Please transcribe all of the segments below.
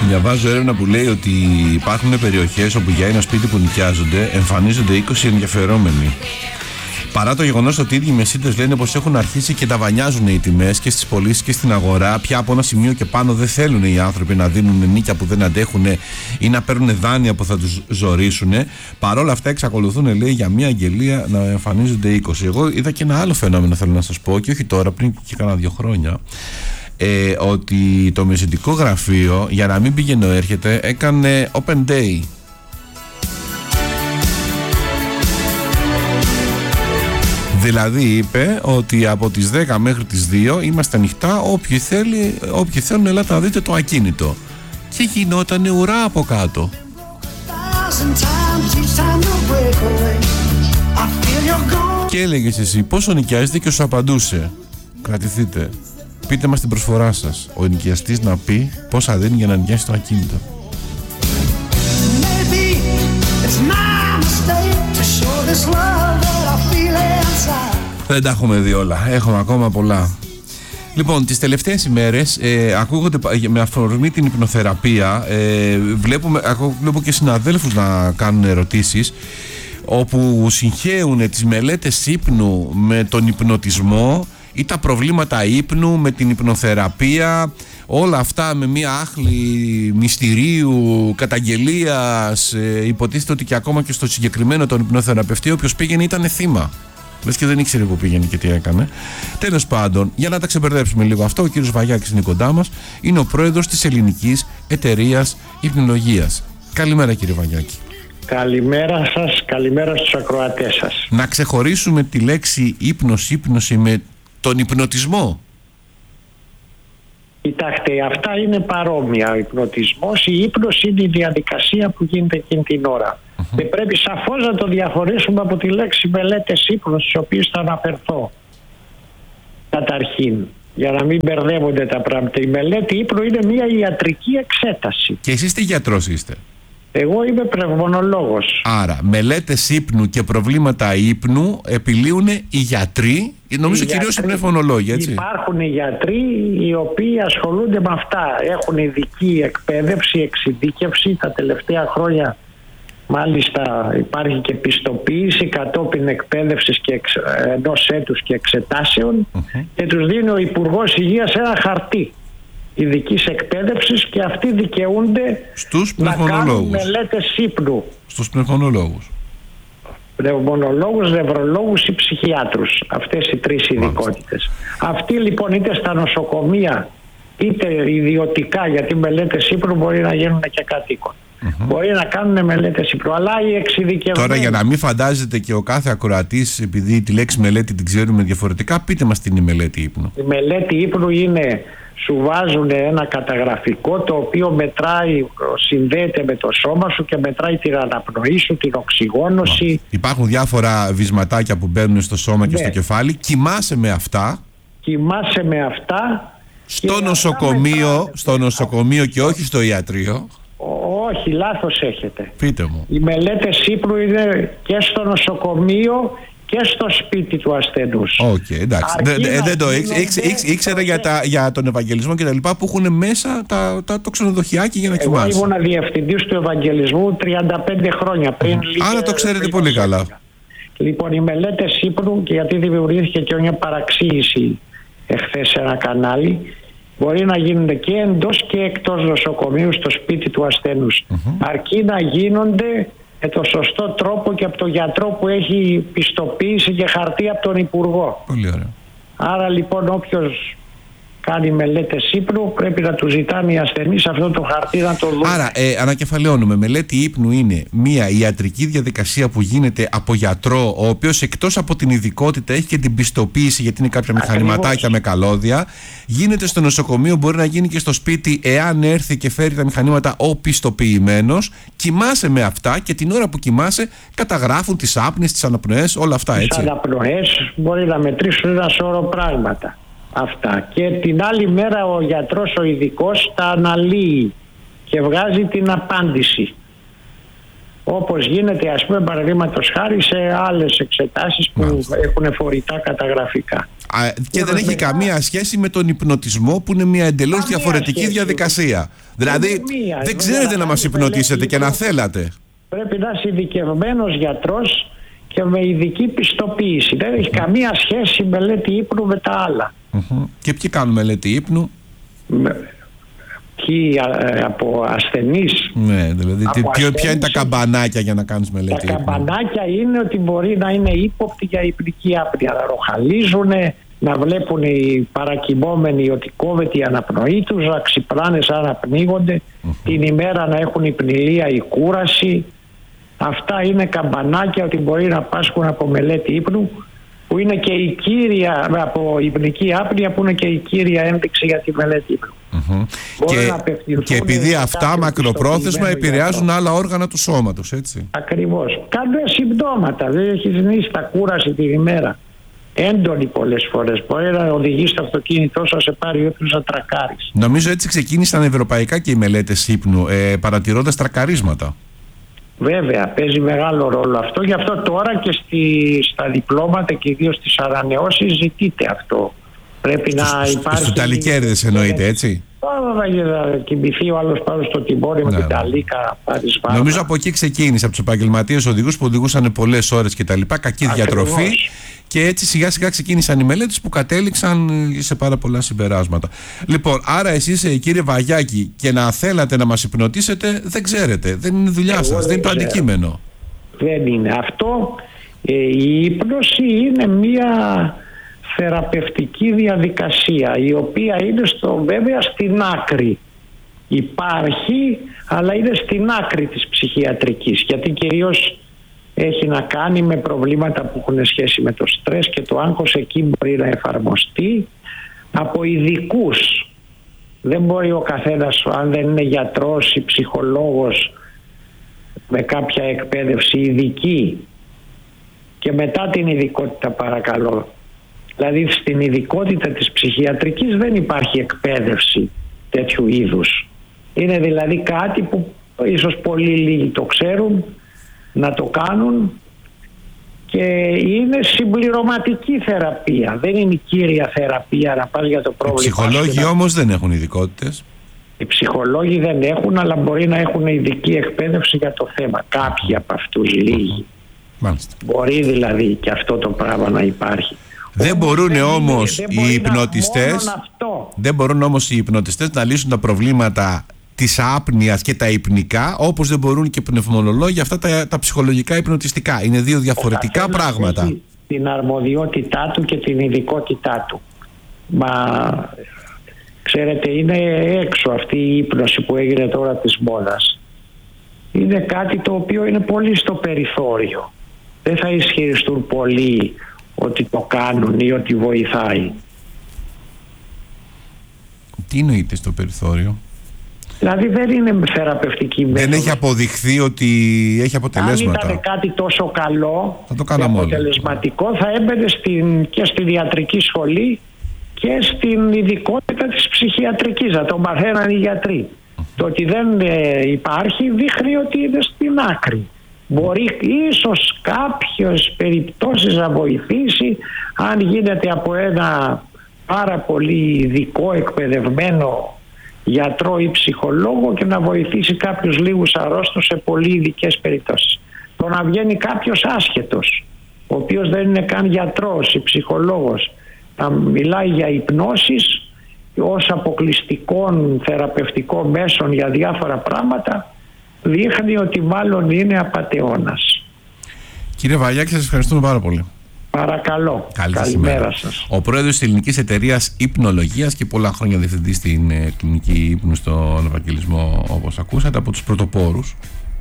Διαβάζω έρευνα που λέει ότι υπάρχουν περιοχές όπου για ένα σπίτι που νοικιάζονται εμφανίζονται 20 ενδιαφερόμενοι. Παρά το γεγονός ότι οι ίδιοι μεσίτες λένε πως έχουν αρχίσει και ταβανιάζουν οι τιμές και στις πωλήσεις και στην αγορά, πια από ένα σημείο και πάνω δεν θέλουν οι άνθρωποι να δίνουν νίκια που δεν αντέχουν ή να παίρνουν δάνεια που θα τους ζορίσουν. Παρόλα αυτά εξακολουθούν, λέει, για μια αγγελία να εμφανίζονται 20. Εγώ είδα και ένα άλλο φαινόμενο, θέλω να σας πω, και όχι τώρα, πριν και κάνα 2 χρόνια. Ότι το μεσητικό γραφείο, για να μην πηγαίνει έρχεται, έκανε open day. Δηλαδή είπε ότι από τις 10 μέχρι τις 2 είμαστε ανοιχτά, όποιοι θέλουν ελάτε να δείτε το ακίνητο. Και γινότανε ουρά από κάτω. Και έλεγες εσύ πόσο νοικιάζετε και σου απαντούσε: κρατηθείτε, πείτε μας την προσφορά σας. Ο ενοικιαστής να πει πόσα δίνει για να νοικιάσει το ακίνητο. Δεν τα έχουμε δει όλα, έχουμε ακόμα πολλά. Λοιπόν, τις τελευταίες ημέρες ακούγονται με αφορμή την υπνοθεραπεία, βλέπω και συναδέλφους να κάνουν ερωτήσεις, όπου συγχέουν τις μελέτες ύπνου με τον υπνοτισμό ή τα προβλήματα ύπνου με την υπνοθεραπεία, όλα αυτά με μια άχλη μυστηρίου, καταγγελίας. Υποτίθεται ότι και ακόμα και στο συγκεκριμένο τον υπνοθεραπευτή, όποιος πήγαινε ήταν θύμα. Λες και δεν ήξερε που πήγαινε και τι έκανε. Τέλος πάντων, για να τα ξεμπερδέψουμε λίγο αυτό, ο κύριος Βαγιάκης είναι κοντά μας, είναι ο πρόεδρος της Ελληνικής Εταιρείας Υπνολογίας. Καλημέρα, κύριε Βαγιάκη. Καλημέρα σας, καλημέρα στους ακροατές σας. Να ξεχωρίσουμε τη λέξη ύπνωση με τον υπνοτισμό. Κοιτάξτε, αυτά είναι παρόμοια. Ο υπνοτισμός, η ύπνωση είναι η διαδικασία που γίνεται εκείνη την ώρα. Και πρέπει σαφώς να το διαχωρίσουμε από τη λέξη μελέτες ύπνου, στις οποίες θα αναφερθώ καταρχήν, για να μην μπερδεύονται τα πράγματα. Η μελέτη ύπνου είναι μια ιατρική εξέταση. Και εσείς τι γιατρός είστε? Εγώ είμαι πνευμονολόγος. Άρα, μελέτες ύπνου και προβλήματα ύπνου επιλύουν οι γιατροί, νομίζω κυρίως οι πνευμονολόγοι, έτσι. Υπάρχουν οι γιατροί οι οποίοι ασχολούνται με αυτά. Έχουν ειδική εκπαίδευση, εξειδίκευση. Τα τελευταία χρόνια μάλιστα υπάρχει και πιστοποίηση κατόπιν εκπαίδευσης και ενός έτους και εξετάσεων, και τους δίνει ο Υπουργός Υγείας ένα χαρτί ειδικής εκπαίδευσης και αυτοί δικαιούνται να κάνουν μελέτες ύπνου. Στους πνευμονολόγους. Πνευμονολόγους, νευρολόγους ή ψυχιάτρους. Αυτές οι 3 ειδικότητες. Αυτοί λοιπόν είτε στα νοσοκομεία είτε ιδιωτικά, γιατί μελέτες ύπνου μπορεί να γίνουν και κατοίκων. Μπορεί να κάνουν μελέτες ύπνου, αλλά οι εξειδικευμένοι. Τώρα, για να μην φαντάζεται και ο κάθε ακροατής, επειδή τη λέξη μελέτη την ξέρουμε διαφορετικά, πείτε μας τι είναι η μελέτη ύπνου. Η μελέτη ύπνου είναι, σου βάζουν ένα καταγραφικό το οποίο μετράει, συνδέεται με το σώμα σου και μετράει την αναπνοή σου, την οξυγόνωση. Υπάρχουν διάφορα βυσματάκια που μπαίνουν στο σώμα και στο κεφάλι. Κοιμάσαι με αυτά. Στο νοσοκομείο και όχι στο ιατρείο. Όχι, λάθος έχετε. Πείτε μου. Οι μελέτες ύπνου είναι και στο νοσοκομείο και στο σπίτι του ασθενούς. Εντάξει. Δεν το ήξερα για τον Ευαγγελισμό και τα λοιπά που έχουν μέσα το ξενοδοχιάκι για να κοιμάσαι. Εγώ ήμουν διευθυντής του Ευαγγελισμού 35 χρόνια πριν. Άρα το ξέρετε πολύ καλά. Λοιπόν, οι μελέτες ύπνου, και γιατί δημιουργήθηκε και μια παραξήγηση εχθές σε ένα κανάλι, μπορεί να γίνονται και εντός και εκτός νοσοκομείου, στο σπίτι του ασθενούς. Αρκεί να γίνονται με το σωστό τρόπο και από τον γιατρό που έχει πιστοποίηση και χαρτί από τον Υπουργό. Πολύ ωραία. Άρα λοιπόν όποιος κάνει μελέτες ύπνου πρέπει να του ζητάνε οι ασθενείς αυτό το χαρτί να το δουν. Άρα ανακεφαλαιώνουμε, μελέτη ύπνου είναι μια ιατρική διαδικασία που γίνεται από γιατρό, ο οποίος εκτός από την ειδικότητα έχει και την πιστοποίηση, γιατί είναι κάποια μηχανηματάκια με καλώδια. Γίνεται στο νοσοκομείο, μπορεί να γίνει και στο σπίτι, εάν έρθει και φέρει τα μηχανήματα ο πιστοποιημένος. Κοιμάσαι με αυτά και την ώρα που κοιμάσαι καταγράφουν τις άπνες, τις αναπνοές, όλα αυτά, έτσι. Τις αναπνοές μπορεί να μετρήσουν ένα σώρο πράγματα. Αυτά. Και την άλλη μέρα ο γιατρός ο ειδικός τα αναλύει και βγάζει την απάντηση. όπως γίνεται, ας πούμε, παραδείγματος χάρη σε άλλες εξετάσεις που έχουν φορητά καταγραφικά. Και δεν έχει καμία σχέση με τον υπνοτισμό, που είναι μια εντελώς διαφορετική διαδικασία. Δηλαδή δεν ξέρετε να μας υπνοτίσετε και να θέλατε. Πρέπει να είσαι ειδικευμένος γιατρός και με ειδική πιστοποίηση. Δεν έχει καμία σχέση η μελέτη ύπνου με τα άλλα. Και ποιοι κάνουν μελέτη ύπνου? Ποιοι από ασθενείς? Ναι, δηλαδή ποια είναι τα καμπανάκια για να κάνεις μελέτη ύπνου? Τα καμπανάκια είναι ότι μπορεί να είναι ύποπτοι για υπνική άπνοια, να ροχαλίζουν, να βλέπουν οι παρακοιμόμενοι ότι κόβεται η αναπνοή τους, να ξυπνάνε σαν να πνίγονται, την ημέρα να έχουν υπνηλία ή κούραση. Αυτά είναι καμπανάκια ότι μπορεί να πάσχουν από μελέτη ύπνου, που είναι και η κύρια, από υπνική άπνοια, που είναι και η κύρια ένδειξη για τη μελέτη ύπνου. Και επειδή αυτά μακροπρόθεσμα επηρεάζουν άλλα όργανα του σώματος, έτσι. Ακριβώς. Κάνουν συμπτώματα. Δεν έχεις νύστα, κούραση την ημέρα. Έντονη πολλές φορές. Μπορεί να οδηγείς το αυτοκίνητό σου, σε πάρει όποιος να τρακάρεις. Νομίζω έτσι ξεκίνησαν ευρωπαϊκά και οι μελέτες ύπνου, παρατηρώντας τρακαρίσματα. Βέβαια, παίζει μεγάλο ρόλο αυτό. Γι' αυτό τώρα και στα διπλώματα και ιδίως στις ανανεώσεις ζητείται αυτό. Πρέπει να υπάρχει. Στους ταλικέρδες εννοείται, έτσι. Τώρα θα κοιμηθεί ο άλλος πάνω στο τιμόνι με την ταλίκα. Νομίζω από εκεί ξεκίνησε, από τους επαγγελματίες οδηγούς που οδηγούσαν πολλές ώρες και τα λοιπά, κακή διατροφή. Και έτσι σιγά σιγά ξεκίνησαν οι μελέτες που κατέληξαν σε πάρα πολλά συμπεράσματα. Λοιπόν, άρα εσείς, κύριε Βαγιάκη, και να θέλατε να μας υπνοτίσετε, δεν ξέρετε. Δεν είναι δουλειά σας, δεν είναι το αντικείμενο. Δεν είναι αυτό. Η ύπνωση είναι μια θεραπευτική διαδικασία, η οποία είναι βέβαια στην άκρη. Υπάρχει, αλλά είναι στην άκρη της ψυχιατρικής, γιατί κυρίως έχει να κάνει με προβλήματα που έχουν σχέση με το στρες και το άγχος. Εκεί μπορεί να εφαρμοστεί από ειδικούς. Δεν μπορεί ο καθένας, αν δεν είναι γιατρός ή ψυχολόγος με κάποια εκπαίδευση ειδική, και μετά την ειδικότητα, παρακαλώ. Δηλαδή στην ειδικότητα της ψυχιατρικής δεν υπάρχει εκπαίδευση τέτοιου είδους. Είναι δηλαδή κάτι που ίσως πολύ λίγοι το ξέρουν να το κάνουν, και είναι συμπληρωματική θεραπεία. Δεν είναι η κύρια θεραπεία να πας για το πρόβλημα. Οι ψυχολόγοι όμως δεν έχουν ειδικότητες. Οι ψυχολόγοι δεν έχουν, αλλά μπορεί να έχουν ειδική εκπαίδευση για το θέμα. Κάποιοι από αυτούς, λίγοι. Μάλιστα. Μπορεί δηλαδή και αυτό το πράγμα να υπάρχει. Δεν μπορούν όμως οι υπνοτιστές να λύσουν τα προβλήματα της άπνοιας και τα υπνικά, όπως δεν μπορούν και πνευμονολόγοι αυτά τα ψυχολογικά υπνοτιστικά. Είναι δύο διαφορετικά πράγματα. Έχει την αρμοδιότητά του και την ειδικότητά του. Μα ξέρετε, είναι έξω αυτή η ύπνωση που έγινε τώρα της μόδας. Είναι κάτι το οποίο είναι πολύ στο περιθώριο. Δεν θα ισχυριστούν πολλοί ότι το κάνουν ή ότι βοηθάει. Τι εννοείται στο περιθώριο? Δηλαδή δεν είναι θεραπευτική μέθοδος. Δεν έχει αποδειχθεί ότι έχει αποτελέσματα. Αν ήταν κάτι τόσο καλό και αποτελεσματικό, θα έμπαινε και στη ιατρική σχολή και στην ειδικότητα της ψυχιατρικής. Θα το μαθαίναν οι γιατροί. Το ότι δεν υπάρχει δείχνει ότι είναι στην άκρη. Μπορεί ίσως κάποιες περιπτώσεις να βοηθήσει αν γίνεται από ένα πάρα πολύ ειδικό εκπαιδευμένο γιατρό ή ψυχολόγο, και να βοηθήσει κάποιους λίγους αρρώστους σε πολύ ειδικές περιπτώσεις. Το να βγαίνει κάποιος άσχετος, ο οποίος δεν είναι καν γιατρός ή ψυχολόγος, να μιλάει για υπνώσεις ως αποκλειστικών θεραπευτικών μέσων για διάφορα πράγματα, δείχνει ότι μάλλον είναι απατεώνας. Κύριε Βαγιάκη, σας ευχαριστούμε πάρα πολύ. Παρακαλώ. Καλημέρα σας. Ο πρόεδρος της Ελληνικής Εταιρείας Υπνολογίας και πολλά χρόνια διευθυντής στην κλινική ύπνου στον Ευαγγελισμό, όπως ακούσατε, από τους πρωτοπόρους.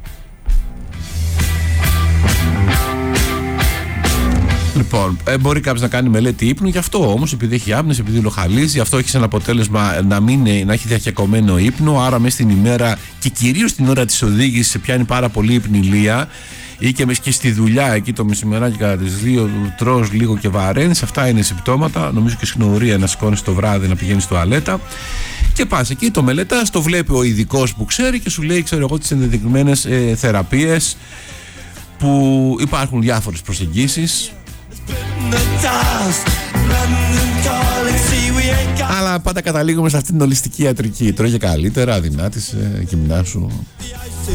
Λοιπόν, μπορεί κάποιος να κάνει μελέτη ύπνου, γι' αυτό όμως, επειδή έχει άπνες, επειδή λοχαλίζει, αυτό έχει σαν αποτέλεσμα να έχει διαχεκομένο ύπνο, άρα μέσα στην ημέρα και κυρίως την ώρα της οδήγησης σε πιάνει πάρα πολύ υπνηλία. ή και στη δουλειά εκεί το μεσημεράκι κατά τις 2 τρως λίγο και βαραίνεις. Αυτά είναι συμπτώματα, νομίζω και συχνορία να σηκώνεις το βράδυ να πηγαίνεις στο τουαλέτα. Και πας εκεί, το μελετάς, το βλέπει ο ειδικός που ξέρει και σου λέει, ξέρω εγώ, τις ενδεδειγμένες θεραπείες, που υπάρχουν διάφορες προσεγγίσεις. Αλλά πάντα καταλήγουμε σε αυτήν την ολιστική ιατρική. Τρώγε καλύτερα, αδυνάτησε, γυμνάσου.